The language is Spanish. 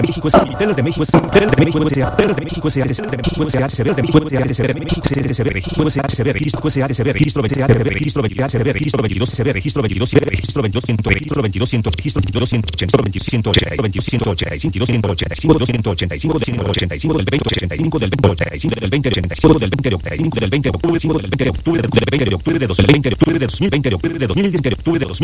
México es Teles de México es Teles de México S.A. Teles de México S.A. Teles de México S.A. CB de México S.A. CB de México S.A. CB registro S.A. CB registro S.A. CB registro 20 CB registro 22 CB registro 22 CB registro 22 registro 22 registro 22 185 285 del 2085 del 2085 del 2085 del 2085 del 20 de octubre del 20 de octubre del 20 de octubre de 2020 de octubre de 2020 de octubre de 2010 de octubre de 2000